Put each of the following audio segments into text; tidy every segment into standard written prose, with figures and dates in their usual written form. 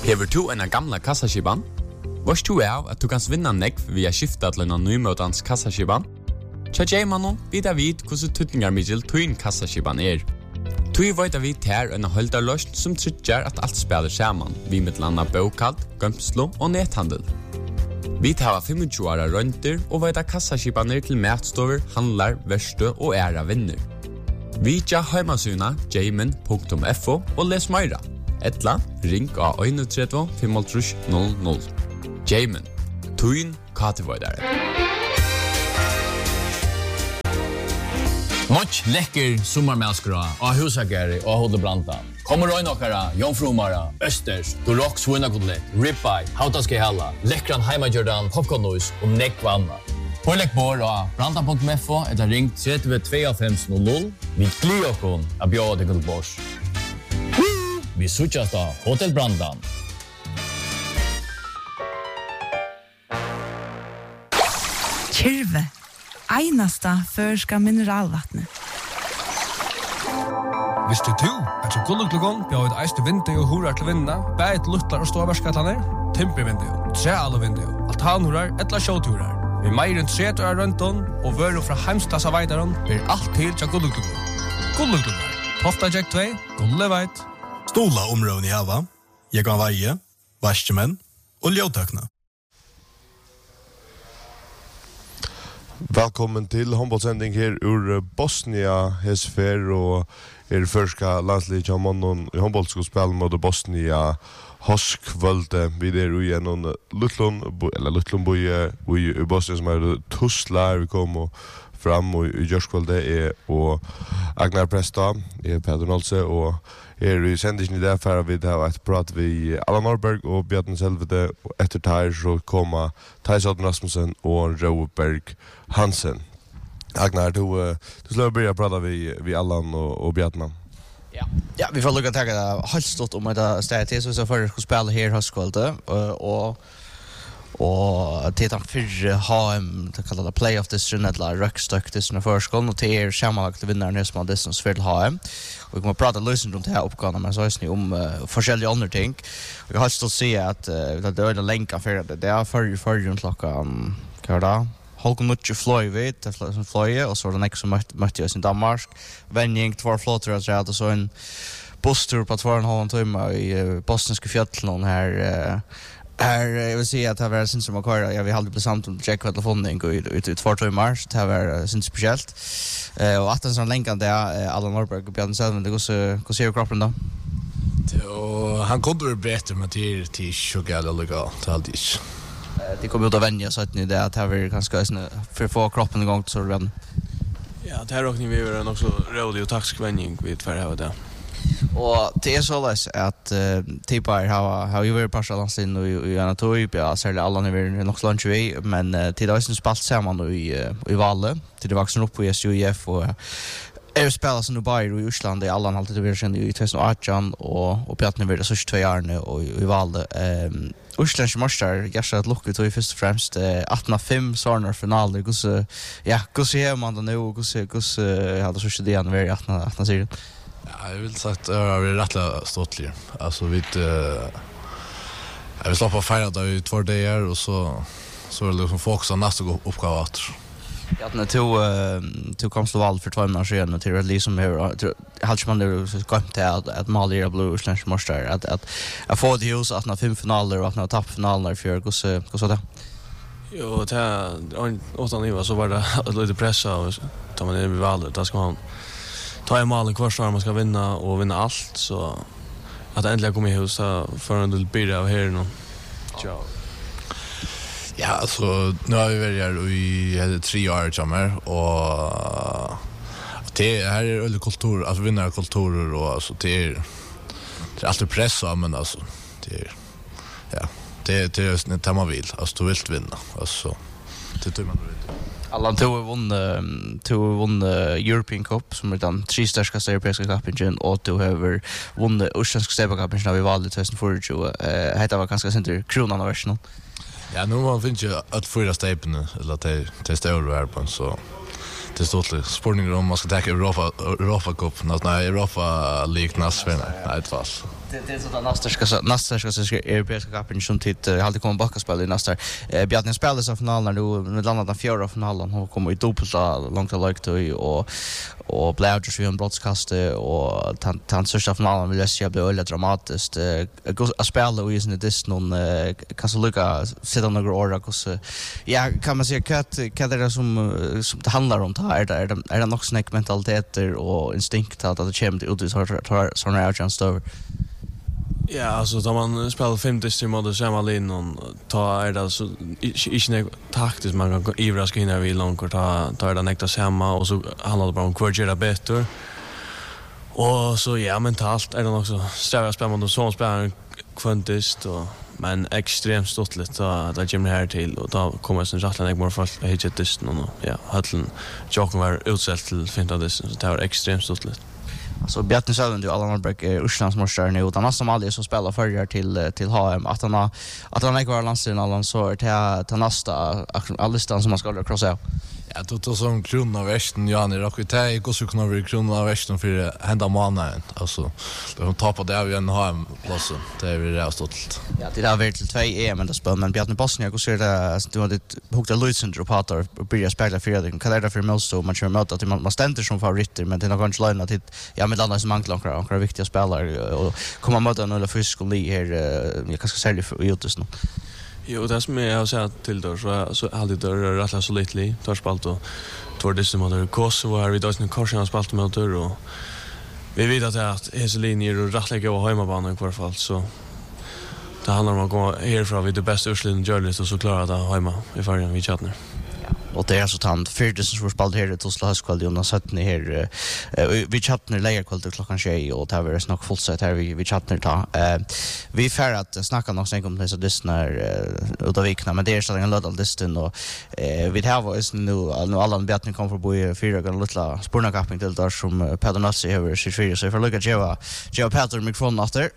Hever du en gamla kassaskiban? Varst du av at du kan vinna nekv via skifta til en nymøtans kassaskiban? Tja J-mannen vidar vid hvordan tutningarmiddel tuin kassaskiban Tui veit vi ter en holdarløst som tryggjar at alt spiller saman, vi med landa bokald, gømslo og nethandel. Vi tar 25 åra rønter og veit kassaskibaner til matstover, handlar, verstø og æra vinner. Vi tja heimasuna jamin.fo og les meira. Etla, ring av 31 500. Jamin, tuin katevoidare. Much lekker sommarmälskra av husakari och Hodebranta. Kommer röjn okkara, jomfrumara, östers, durok svinnakodlet, ribeye, hautaske hella, lekkran heimagjördan, popcornnois och nekvanna. Pålegg bor av branta.fo eller ring 32 Vi glir okkon av bjøde til bors. Vi sutjas da Hotel Brandan. Kyrve. Einasta førska mineralvattnet. Visste du at så gulluglugon bjør et eiste vindu og hurar til vinna, bæt luttlar og ståverskatlaner, timpervindu, trealuvindu, altanhurar, etla sjåturar. Vi meir enn 30 år rønton og vøru fra heimstassa veidaron blir alt til tja gulluglugon. Gulluglugon, Tofta Jack 2, Gulleveit. Stola områden i hava, Jegan Veie, Varskemenn og Ljøtøkna. Velkommen til håndbollsending her ur Bosnia hesfer og förska landslaget av mannen i håndboll skulle spela mot Bosnia Hoskvölde vi där igen Lutlon boje i Bosnia som Tuzla vi kom fram och i Jörskvölde och Agnar Presta Peter Nolse och i sändningen där för vi har ett prat vi Allan Norberg och Bjarne Selvede och efter tar så komma Thijs Odden Rasmussen och Roberg Hansen. Agnar, du slår börja prata vi Allan och Bjarne. Ja, vi får lukka ta det helt stort om det stedet til, så for å spille her høstkvalitet, og til den fyrre HM, det kallet det Playoff District, eller Røkstøk District førskolen, og til skjermalagt til vinneren som har District for HM. Og vi kommer prate løsning om det her oppgavene, men så er om forskjellige andre ting. Og jeg har helt stort å si at det er en lenka for det er forrige klokken, hva er det? Holkom Nutsche fløy vid, det fløye, og så var det nek som møtte oss i Danmark. Venjing, 2 flåter og tredje, og så en busstur på 2,5 timer i bosniske fjøtlen her. Jeg vil si at det var sinns som var kvar, vi hadde blitt samt om Jack Vettlefonning i 2 timer, så det var sinns spesielt. Og at en sånn lenkende det Allan Norberg og Bjarne Selvede, hvordan ser kroppen da? Han kunde vara bättre men det är inte gärna legalt, det är alltid inte. Det kommer ut av vänja så att ni det att det är ganska för få kroppen igång så det. Ja, det här råkning vi är också rådig och tacksk vänjning vid för det där. Och det är så läs att tipar har ju varit partialansin och i Anatoli ja särskilt alla när vi nog lunch vi men till det som spalt samman i Valle till det vuxen upp på SUF och spelar som Dubai i Island i alla alltid det sen i 2018 och Bjarne vill det så 2 år och i Valle Uslands mästare jag att lucka till först och främst 18-5 såna finaler hur ser man då nu hur hade så det han var 18 serien. Ja, jag vill sagt vi är rätt stoltliga. Alltså vi jag vill slappa fira då i 2 dagar och så är det liksom fokusa nästa uppgåva att ja, när to kom till val för 2 månader sedan och till liksom här halt man det så kom till att Malia Blue Slash Monster att få det hus att 5 finaler och att tapp finaler för så det. Jo, det åt ni var så var det lite pressa och tar man det vid valet då ska man ta en mål kvar så man ska vinna och vinna allt så att äntligen komma i hus för en del bild av här nu. Ja. Ja, alltså nu har vi varit i 3 år kommer och det här är öll kultur, alltså vinna kulturer och alltså det är alltid press men alltså det är ja, det är inte man vill, alltså du vill vinna. Alltså det tror man vill. Allan vann European Cup som är den 3 största europeiska cupen och du har vunnit Uslands Cupen när vi valde 2024. Det var ganska sent kronan av versionen. Ja, nu man finns ju att 4 stepen eller det står här på så det står till spårningar om man ska ta Europa Cup, Europa liknas för nej, det var Det är sådär nästa europeiska cupen som tid hade kommit bakspel i nästa. Bjarne spelade så finalen nu med landet den fjärde finalen hon kommer i dubbla långt långt och Blauers vi en broadcast och tant första finalen vill jag säga blev väldigt dramatiskt. Att spela och just det någon kan så lucka sitta några år så ja kan man säga vad det är som det handlar om här är det nog snack mentaliteter och instinkt att det kommer ut såna här chanser. Ja, alltså då man spelar 50 mot samma linje och ta är det så inte taktiskt man kan ivra ska hinna vi långt och ta det näkta samma och så handlar det bara om att göra bättre. Och så ja, mentalt är det också större spännande som spelar kvantist och men extremt stottligt att kommer här till och då kommer sen rättligen jag mer fast hit det och ja, hallen Jocken var utsett till finta det så det var extremt stottligt. Så Bjarne Sölund och Allan Norberg är Urslandsmästare nu utan som aldrig så spelar förr till HM att han är kvar landslagen Allan så är det nästa listan som man ska krossa. Ja, då som krona av västen Jan i Rakvita går så kunna vara krona av västen för hända månaden. Alltså de tappar det av en HM plats. Det är det stolt. Ja, det har varit till 2 EM men det spel men Bjarne Bosnia går så det du har det hukta Lucinder och Pater och börja spela för det. Kan det för Milso man kör möta att man ständer som favoriter men det är kanske lite att ja med andra som anklar viktiga spelare och komma möta en eller fysisk lig här jag kanske sälja för Jotus nu. Jo, det som jag har sett till då så alltid det rätt så lite tar spalt och två det mot Kosovo här vid Dustin Korsen har spalt mot och vi vet att hela linjer och rätt lägga på hemmabanan i alla fall så det handlar om att gå härifrån vid det bästa ursliten görligt och så klara det hemma i färgen vid Chatner. Och det är så tant för som får spalt här till Oslo högskola och 17 här vi Chatner lägger kväll klockan 6 och det är snack fullsatt här vi Chatner ta. Vi får att snacka något sen om dessa dystnar utav vikna men det är så en låt dystn och vi har nu alla Bjarne kommer för bo 4 gånger lilla spornakapping till där som Peter Nassi över 24 så för lucka Geo Peter mikrofon efter.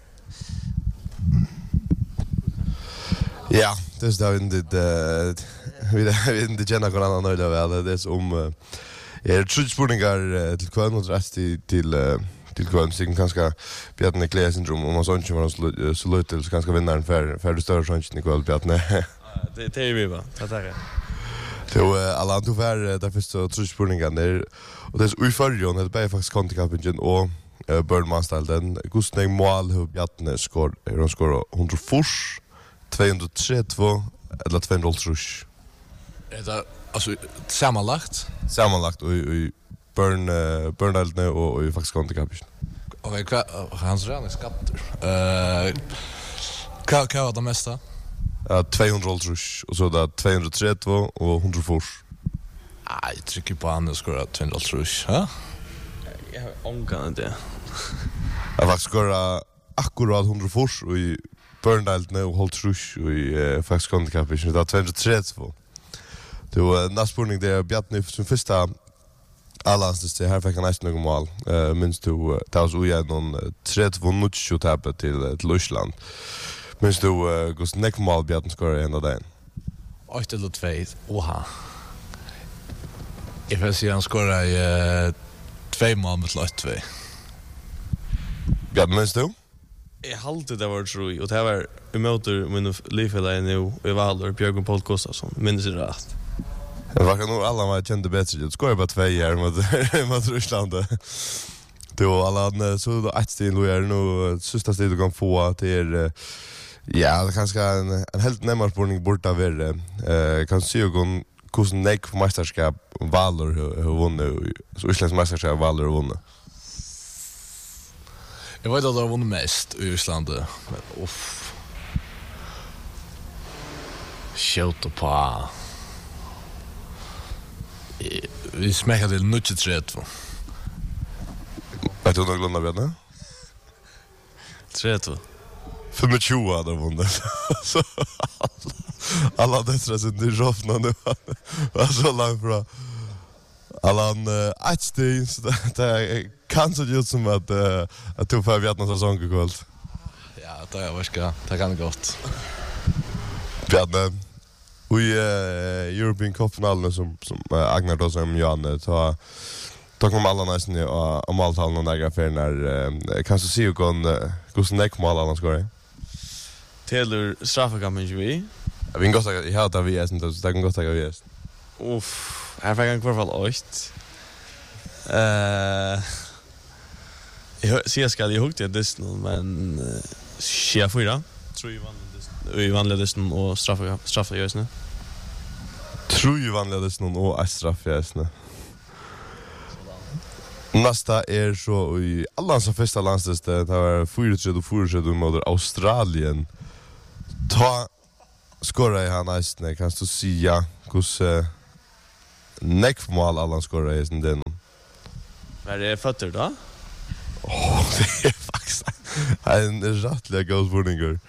Ja, det är där inte vi inte känner någon annan nöjda väl det är som trudspurningar till kvann och rätt till kvann så kanske Bjarne Klea syndrom om man så inte var så lite så kanske vinnaren för det större chansen i kväll Bjarne. Det är vi va. Tackar. Så alla du för där första trudspurningar där och det är i förjon det är faktiskt kontrakappen och Burnmaster den Gustav Mål hur Bjarne skor 100 fors 232 eller 200 rush. Det alltså sammanlagt och i Burnalden och i faktiskt kontrakappen. Okej, hans redan skatter. Vad var det mesta? 200 rush och så där 232 och 100 fors. Jag trycker på han och skorar 200 rush, va? Jag har ångan det. Jag faktiskt skorar akkurat 100 fors och i Burnalden och 100 rush och i faktiskt kontrakappen så där 232. Det var nästspurning det Bjarne som första allans det här fick han nästan någon mål. Minst du det var så igen 32 nutch tappet till Ryssland. Minst du går snack mål Bjarne skorar ända där. 8-2. Oha. Jag ser han skorar 2 mål mot 8-2. Bjarne minst du? Jag halte det var tror och det var emot min livfälla nu i Valor Björn Paul Gustafsson minns det rätt. Det var nog alla man kände bättre. Det skojar bara 2 år mot Ryssland. Det var alla så då ett stil och är nu sista stil du kan få till ja, det kanske en helt närmare spårning borta värre. Kan se ju hur näck på mästerskap Valor har vunnit så Islands mästerskap Valor har vunnit. Jag vet att de har vunnit mest i Island men uff. Skjuta på vi smäckar till 93. Vet du något glömda Bjarne? 32. 25 hade vunnit. Så alla dessa som det roffna nu var så långt bra. Alla ett steg så det kan så ut som att du får Bjarne säsong kul. Ja, det är varska. Det kan gott. Bjarne vi European Cup-finalen som Agnar då som Janne så då kom alla nästan och Maltallen och några affärer när kanske se hur Hur näck mål annars går det? Taylor straffekampen ju vi. Vi kan gott jag hade vi är inte så det kan gott jag vi är. Uff, här fick jag i alla fall 8. Jag ser ska jag hugga det men sker 4. Tror ju vanliga dessen och straffa just nu. Tror ju vanliga dessen och straff just nu. Nästa är så i alla som första landstestet det var 4-3 mot Australien. Ta skorra i han nästan kan du säga hur neck mål alla skorra i den. Vad är fötter då? Det är faktiskt en rättlig goalsburninger.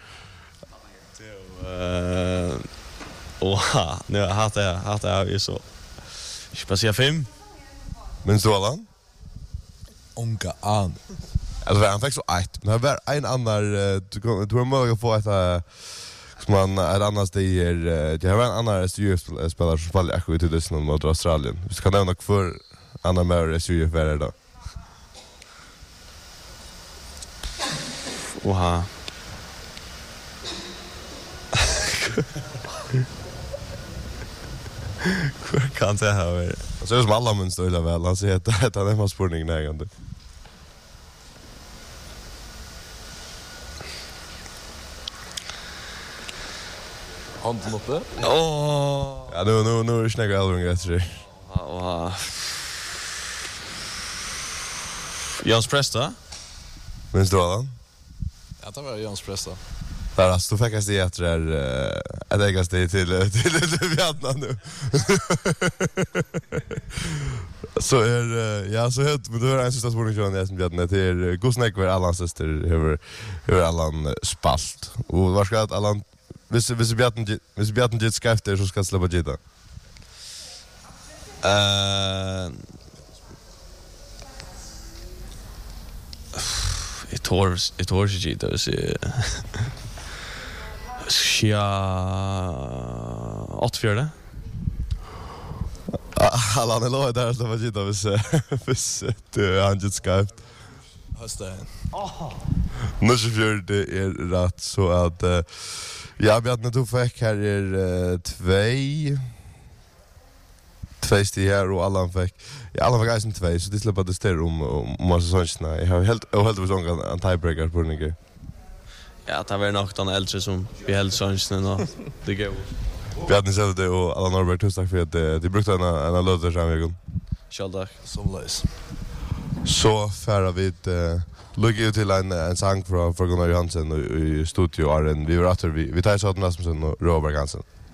Nu hatar jag ju så. Jag ska säga 5. Men så Allan? Onka an. Alltså han fick så 1. Men det var en annan du har möjlighet att få ett som man är annars det är det var en annan SU-spelare som spelar aktivt i det mot Australien. Vi ska nämna för andra mer SU-spelare då. Oha. Hur kan det här vara? Så är det som alla mun stöjlar väl. Han säger att han är med spurning nägande. Handen uppe. Ja, nu är det snägga allring rätt sig. Jans Presta? Minns du Allan? Ja, det var Jans Presta. Där alltså fick jag se att det är ett ägast det till Vietnam nu. Så ja så helt men det är en sista spurning från det som Vietnam till Gosnäck var Allans syster över Allan spalt. Och var ska att Allan hvis Vietnam get skafter så ska släppa gita. Ett år gita så ja 8-4. Allan är låg där släppa gita hvis det han get skaft. Hösten. Nu så för det är rätt så att ja, Vietnam tog fick här är 2 stig här och Allan fick eisen 2 så det släppte det ster om massa sånt. Jag har helt en tiebreaker på den. Ja, det var nog den äldre som vi helt sånsen och det går. Vietnam sa det och Allan Norbert tusen tack för att det brukade en löder samvägen. Kjaldag. Somleis. Så färra vi Lugg ut till en sang från Gunnar Johansen i studio Arren. Vi var åter vi tar så att Rasmussen och Robert Hansen.